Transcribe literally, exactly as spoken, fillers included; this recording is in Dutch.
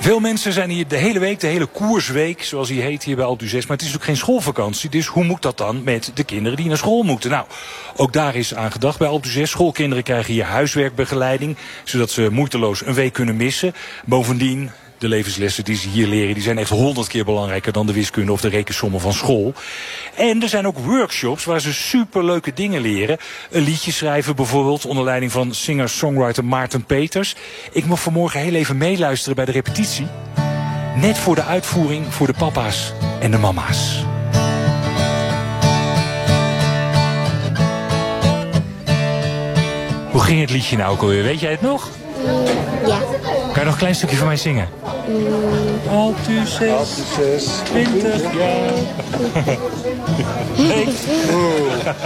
Veel mensen zijn hier de hele week, de hele koersweek, zoals hij heet hier bij Alpe d'Huez. Maar het is ook geen schoolvakantie, dus hoe moet dat dan met de kinderen die naar school moeten? Nou, ook daar is aan gedacht bij Alpe d'Huez. Schoolkinderen krijgen hier huiswerkbegeleiding, zodat ze moeiteloos een week kunnen missen. Bovendien, de levenslessen die ze hier leren, die zijn echt honderd keer belangrijker dan de wiskunde of de rekensommen van school. En er zijn ook workshops waar ze superleuke dingen leren. Een liedje schrijven bijvoorbeeld, onder leiding van singer-songwriter Maarten Peters. Ik mocht vanmorgen heel even meeluisteren bij de repetitie. Net voor de uitvoering voor de papa's en de mama's. Hoe ging het liedje nou ook alweer? Weet jij het nog? Mm, ja. Kan je nog een klein stukje van mij zingen? Mm. Alpe d'Huez, twintig jaar. Nee.